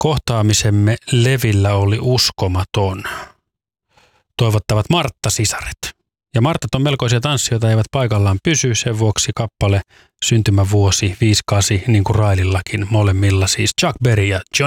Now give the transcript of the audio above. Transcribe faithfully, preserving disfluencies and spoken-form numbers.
Kohtaamisemme Levillä oli uskomaton. Toivottavat Martta-sisaret. Ja Martat on melkoisia tanssijoita, eivät paikallaan pysy, sen vuoksi kappale syntymävuosi viisikymmentäkahdeksan, niin kuin Railillakin, molemmilla siis Chuck Berry ja Johnny